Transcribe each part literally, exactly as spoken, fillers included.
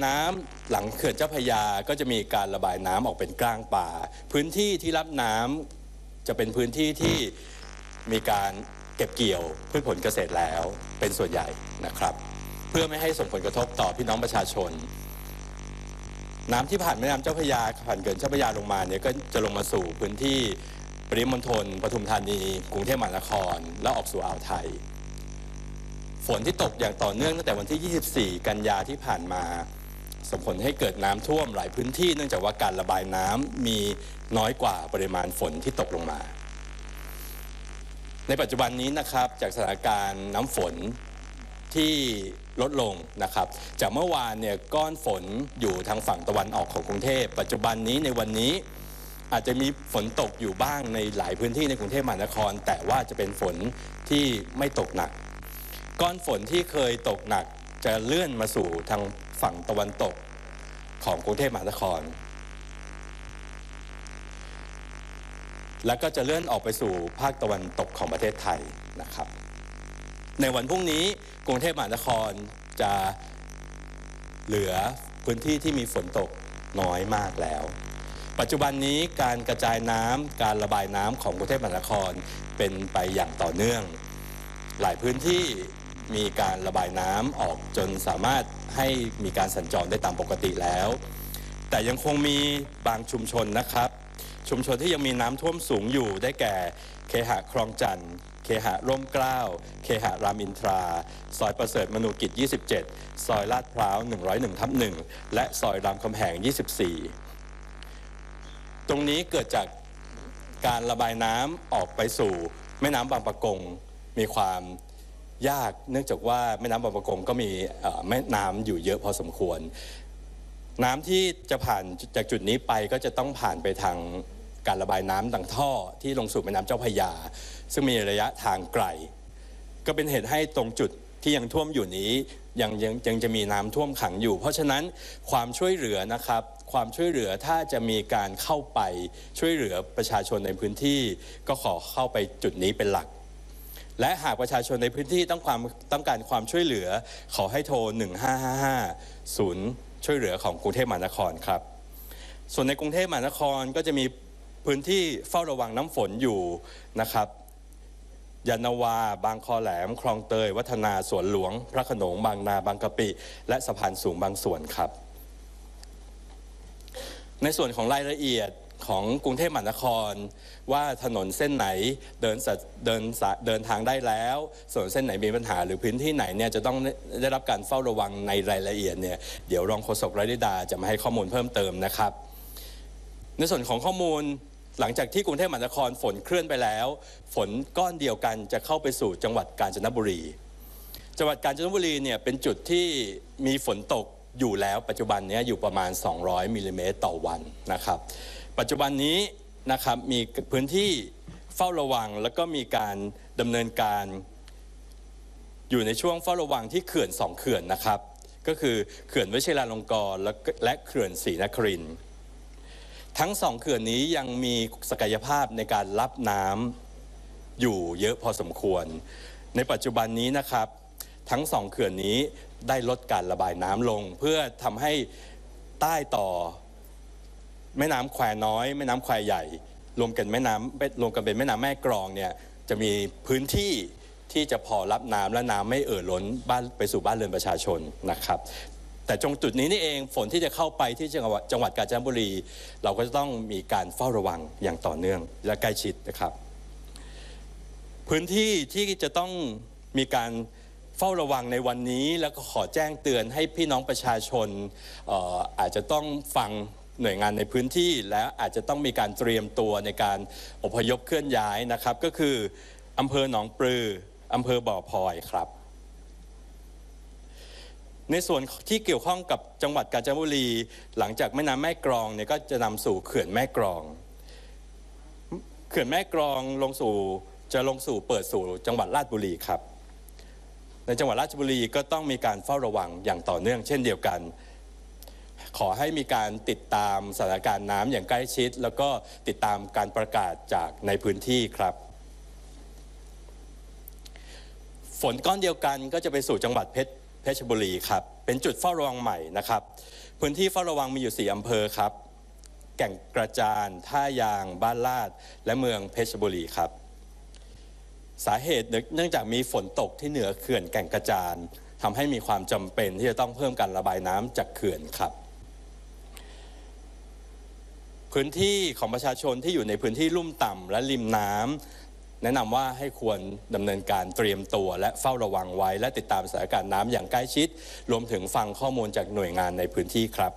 น้ำหลังเขื่อนเจ้าพระยาก็จะมีการระบายน้ำออกเป็นกลางป่าพื้นที่ที่รับน้ำจะเป็นพื้นที่ที่มีการเก็บเกี่ยวพืชผลเกษตรแล้วเป็นส่วนใหญ่นะครับเพื่อไม่ให้ส่งผลกระทบต่อพี่น้องประชาชนน้ำที่ผ่านแม่น้ำเจ้าพระยาผ่านเขื่อนเจ้าพระยาลงมาเนี่ยก็จะลงมาสู่พื้นที่ปริมณฑลปทุมธานีกรุงเทพมหานครและออกสู่อ่าวไทยฝนที่ตกอย่างต่อเนื่องตั้งแต่วันที่ยี่สิบสี่กันยาที่ผ่านมาส่งผลให้เกิดน้ำท่วมหลายพื้นที่เนื่องจากว่าการระบายน้ำมีน้อยกว่าปริมาณฝนที่ตกลงมาในปัจจุบันนี้นะครับจากสถานการณ์น้ำฝนที่ลดลงนะครับจากเมื่อวานเนี่ยก้อนฝนอยู่ทางฝั่งตะวันออกของกรุงเทพปัจจุบันนี้ในวันนี้อาจจะมีฝนตกอยู่บ้างในหลายพื้นที่ในกรุงเทพมหานครแต่ว่าจะเป็นฝนที่ไม่ตกหนักก้อนฝนที่เคยตกหนักจะเลื่อนมาสู่ทางฝั่งตะวันตกของกรุงเทพมหานครแล้วก็จะเลื่อนออกไปสู่ภาคตะวันตกของประเทศไทยนะครับในวันพรุ่งนี้กรุงเทพมหานครจะเหลือพื้นที่ที่มีฝนตกน้อยมากแล้วปัจจุบันนี้การกระจายน้ำการระบายน้ำของกรุงเทพมหานครเป็นไปอย่างต่อเนื่องหลายพื้นที่มีการระบายน้ำออกจนสามารถให้มีการสัญจรได้ตามปกติแล้วแต่ยังคงมีบางชุมชนนะครับชุมชนที่ยังมีน้ำท่วมสูงอยู่ได้แก่เคหะคลองจันทร์เคหะร่มเกล้าเคหะรามอินทราซอยประเสริฐมนูกิจยี่สิบเจ็ดซอยลาดพร้าวหนึ่งร้อยเอ็ดทับหนึ่งและซอยรามคำแหงยี่สิบสี่ตรงนี้เกิดจากการระบายน้ำออกไปสู่แม่น้ำบางปะกงมีความยากเนื่องจากว่าแม่น้ำบางปะกงก็มีแม่น้ำอยู่เยอะพอสมควรน้ำที่จะผ่านจากจุดนี้ไปก็จะต้องผ่านไปทางการระบายน้ำดังท่อที่ลงสู่แม่น้ำเจ้าพระยาซึ่งมีระยะทางไกลก็เป็นเหตุให้ตรงจุดที่ยังท่วมอยู่นี้ยังยังยังจะมีน้ำท่วมขังอยู่เพราะฉะนั้นความช่วยเหลือนะครับความช่วยเหลือถ้าจะมีการเข้าไปช่วยเหลือประชาชนในพื้นที่ก็ขอเข้าไปจุดนี้เป็นหลักและหากประชาชนในพื้นที่ต้องความต้องการความช่วยเหลือขอให้โทรหนึ่งห้าห้าห้าศูนย์ช่วยเหลือของกรุงเทพมหานครครับส่วนในกรุงเทพมหานครก็จะมีพื้นที่เฝ้าระวังน้ำฝนอยู่นะครับยานนาวาบางคอแหลมคลองเตยวัฒนาสวนหลวงพระโขนงบางนาบางกะปิและสะพานสูงบางส่วนครับในส่วนของรายละเอียดของกรุงเทพมหานครว่าถนนเส้นไหนเดินเดินเดินทางได้แล้วส่วนเส้นไหนมีปัญหาหรือพื้นที่ไหนเนี่ยจะต้องได้รับการเฝ้าระวังในรายละเอียดเนี่ยเดี๋ยวรองโฆษกรัฐดาจะมาให้ข้อมูลเพิ่มเติมนะครับในส่วนของข้อมูลหลังจากที่กรุงเทพมหานครฝนเคลื่อนไปแล้วฝนก้อนเดียวกันจะเข้าไปสู่จังหวัดกาญจนบุรีจังหวัดกาญจนบุรีเนี่ยเป็นจุดที่มีฝนตกอยู่แล้วปัจจุบันนี้อยู่ประมาณสองร้อยมิลลิเมตรต่อวันนะครับปัจจุบันนี้นะครับมีพื้นที่เฝ้าระวังแล้วก็มีการดำเนินการอยู่ในช่วงเฝ้าระวังที่เขื่อนสองเขื่อนนะครับก็คือเขื่อนวชิราลงกรณ์และเขื่อนศรีนครินทร์ทั้งสองเขื่อนนี้ยังมีศักยภาพในการรับน้ำอยู่เยอะพอสมควรในปัจจุบันนี้นะครับทั้งสองเขื่อนนี้ได้ลดการระบายน้ำลงเพื่อทำให้ใต้ต่อแม่น้ำแควน้อยแม่น้ำแควใหญ่รวมกันแม่น้ำรวมกันเป็นแม่น้ำแม่กลองเนี่ยจะมีพื้นที่ที่จะพอรับน้ำและน้ำไม่เอ่อล้นบ้านไปสู่บ้านเรือนประชาชนนะครับแต่ตรงจุดนี้นี่เองฝนที่จะเข้าไปที่จังหวัดจังหวัดกาญจนบุรีเราก็จะต้องมีการเฝ้าระวังอย่างต่อเนื่องและใกล้ชิดนะครับพื้นที่ที่จะต้องมีการเฝ้าระวังในวันนี้แล้วก็ขอแจ้งเตือนให้พี่น้องประชาชน เอ่อ อาจจะต้องฟังหน่วยงานในพื้นที่และอาจจะต้องมีการเตรียมตัวในการอพยพเคลื่อนย้ายนะครับก็คืออำเภอหนองปลืออำเภอบ่อพลอยครับในส่วนที่เกี่ยวข้องกับจังหวัดกาญจนบุรีหลังจากแม่น้ำแม่กลองเนี่ยก็จะนำสู่เขื่อนแม่กลองเขื่อนแม่กลองลงสู่จะลงสู่เปิดสู่จังหวัดราชบุรีครับในจังหวัดราชบุรีก็ต้องมีการเฝ้าระวังอย่างต่อเนื่องเช่นเดียวกันขอให้มีการติดตามสถานการณ์น้ำอย่างใกล้ชิดแล้วก็ติดตามการประกาศจากในพื้นที่ครับฝนก้อนเดียวกันก็จะไปสู่จังหวัดเพชรเพชรบุรีครับเป็นจุดเฝ้าระวังใหม่นะครับพื้นที่เฝ้าระวังมีอยู่สี่อำเภอครับแก่งกระจานท่ายางบ้านลาดและเมืองเพชรบุรีครับสาเหตุเนื่องจากมีฝนตกที่เหนือเขื่อนแก่งกระจานทำให้มีความจำเป็นที่จะต้องเพิ่มการระบายน้ำจากเขื่อนครับพื้นที่ของประชาชนที่อยู่ในพื้นที่ลุ่มต่ำและริมน้ำแนะนำว่าให้ควรดำเนินการเตรียมตัวและเฝ้าระวังไว้และติดตามสถานการณ์น้ำอย่างใกล้ชิดรวมถึงฟังข้อมูลจากหน่วยงานในพื้นที่ครับ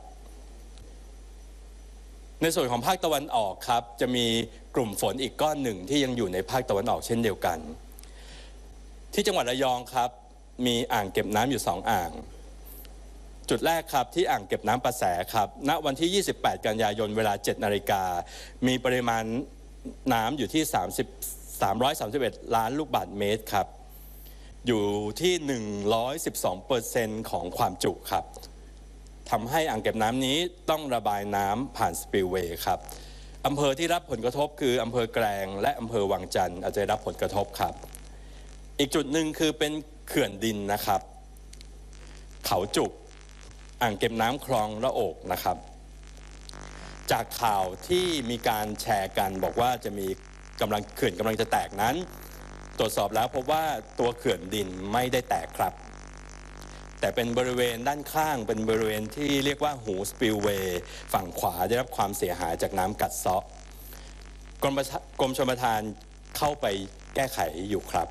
ในส่วนของภาคตะวันออกครับจะมีกลุ่มฝนอีกก้อนหนึ่งที่ยังอยู่ในภาคตะวันออกเช่นเดียวกันที่จังหวัดระยองครับมีอ่างเก็บน้ำอยู่สองอ่างจุดแรกครับที่อ่างเก็บน้ำประแสครับณวันที่ยี่สิบแปดกันยายนเวลาเจ็ดนาฬิกามีปริมาณน้ำอยู่ที่สามร้อยสามสิบเอ็ดล้านลูกบาศก์เมตรครับอยู่ที่ หนึ่งร้อยสิบสองเปอร์เซ็นต์ ของความจุครับทำให้อ่างเก็บน้ำนี้ต้องระบายน้ำผ่านสปิลเวย์ครับอำเภอที่รับผลกระทบคืออำเภอแกลงและอำเภอวังจันทร์อาจจะได้รับผลกระทบครับอีกจุดหนึ่งคือเป็นเขื่อนดินนะครับเขาจุกอ่างเก็บน้ำคลองระโอกนะครับจากข่าวที่มีการแชร์กันบอกว่าจะมีกำลังเขื่อนกำลังจะแตกนั้นตรวจสอบแล้วพบว่าตัวเขื่อนดินไม่ได้แตกครับแต่เป็นบริเวณด้านข้างเป็นบริเวณที่เรียกว่าหูสปิลเวย์ฝั่งขวาได้รับความเสียหายจากน้ำกัดเซาะกรมกรมชลประทานเข้าไปแก้ไขอยู่ครับ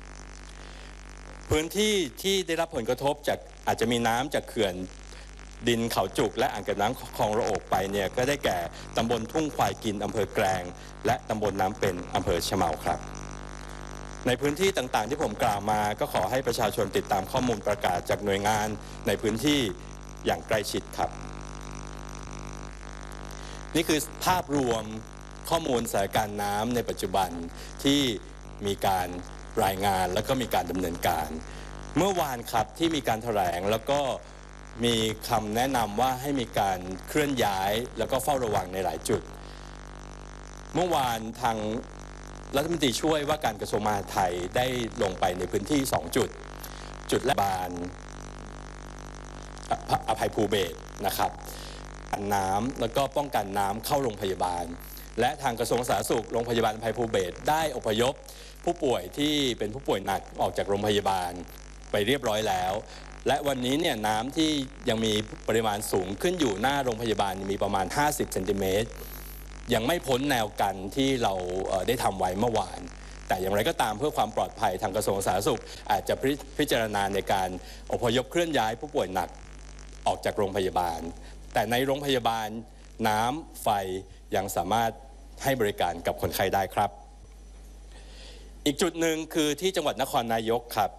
พื้นที่ที่ได้รับผลกระทบจากอาจจะมีน้ำจากเขื่อนดินเขาจุกและอ่างเก็บน้ำคลองระโอกไปเนี่ยก็ได้แก่ตำบลทุ่งควายกินอำเภอแกลงและตำบลน้ำเป็นอำเภอชะเมาครับในพื้นที่ต่างๆที่ผมกล่าวมาก็ขอให้ประชาชนติดตามข้อมูลประกาศจากหน่วยงานในพื้นที่อย่างใกล้ชิดครับนี่คือภาพรวมข้อมูลสถานการณ์น้ำในปัจจุบันที่มีการรายงานแล้วก็มีการดำเนินการเมื่อวานครับที่มีการแถลงแล้วก็มีคำแนะนำว่าให้มีการเคลื่อนย้ายแล้วก็เฝ้าระวังในหลายจุดเมื่อวานทางรัฐมนตรีช่วยว่าการกระทรวงมหาดไทยได้ลงไปในพื้นที่สองจุดจุดแรกบานอภัยภูเบศรนะครับกันน้ำแล้วก็ป้องกันน้ำเข้าโรงพยาบาลและทางกระทรวงสาธารณสุขโรงพยาบาลอภัยภูเบศรได้อพยพผู้ป่วยที่เป็นผู้ป่วยหนักออกจากโรงพยาบาลไปเรียบร้อยแล้วและวันนี้เนี่ยน้ำที่ยังมีปริมาณสูงขึ้นอยู่หน้าโรงพยาบาลมีประมาณห้าสิบเซนติเมตรยังไม่พ้นแนวกันที่เราได้ทำไว้เมื่อวานแต่อย่างไรก็ตามเพื่อความปลอดภัยทางกระทรวงสาธารณสุขอาจจะพิจารณาในการอพยพเคลื่อนย้ายผู้ป่วยหนักออกจากโรงพยาบาลแต่ในโรงพยาบาลน้ำไฟยังสามารถให้บริการกับคนไข้ได้ครับอีกจุดหนึ่งคือที่จังหวัดนครนายกครับ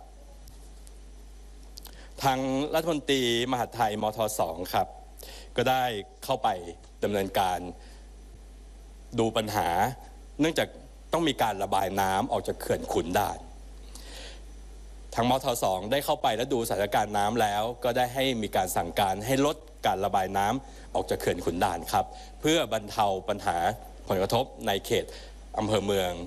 ทางรัฐมนตรีมหาดไทยมทสองครับก็ได้เข้าไปดำเนินการดูปัญหาเนื่องจากต้องมีการระบายน้ำออกจากเขื่อนขุนด่านทางมทสองได้เข้าไปและดูสถานการณ์น้ำแล้วก็ได้ให้มีการสั่งการให้ลดการระบายน้ำออกจากเขื่อนขุนด่านครับเพื่อบรรเทาปัญหาผลกระทบในเขตอำเภอเมือง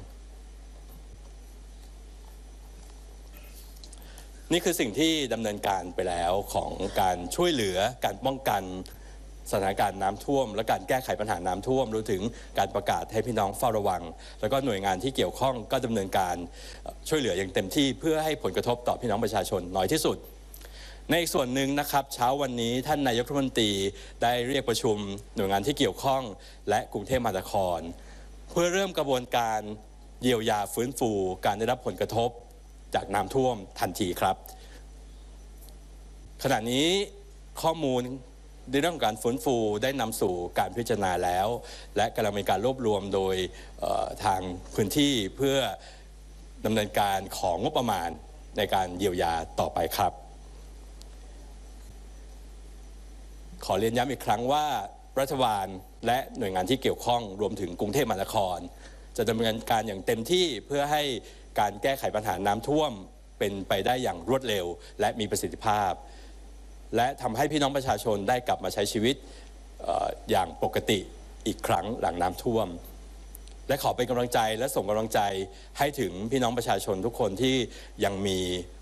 นี่คือสิ่งที่ดำเนินการไปแล้วของการช่วยเหลือการป้องกันสถานการณ์น้ำท่วมและการแก้ไขปัญหาน้ำท่วมรวมถึงการประกาศให้พี่น้องเฝ้าระวังแล้วก็หน่วยงานที่เกี่ยวข้องก็ดำเนินการช่วยเหลืออย่างเต็มที่เพื่อให้ผลกระทบต่อพี่น้องประชาชนน้อยที่สุดในอีกส่วนหนึ่งนะครับเช้าวันนี้ท่านนายกรัฐมนตรีได้เรียกประชุมหน่วยงานที่เกี่ยวข้องและกรุงเทพมหานครเพื่อเริ่มกระบวนการเยียวยาฟื้นฟูการได้รับผลกระทบจากน้ำท่วมทันทีครับขณะนี้ข้อมูลในเรื่องของการฟื้นฟูได้นำสู่การพิจารณาแล้วและกำลังมีการรวบรวมโดยทางพื้นที่เพื่อดำเนินการของงบประมาณในการเยียวยาต่อไปครับขอเรียนย้ำอีกครั้งว่ารัฐบาลและหน่วยงานที่เกี่ยวข้องรวมถึงกรุงเทพมหานครจะดำเนินการอย่างเต็มที่เพื่อให้การแก้ไขปัญหาน้ำท่วมเป็นไปได้อย่างรวดเร็วและมีประสิทธิภาพและทำให้พี่น้องประชาชนได้กลับมาใช้ชีวิต อ, อย่างปกติอีกครั้งหลังน้ำท่วมและขอเป็นกำลังใจและส่งกำลังใจให้ถึงพี่น้องประชาชนทุกคนที่ยังมี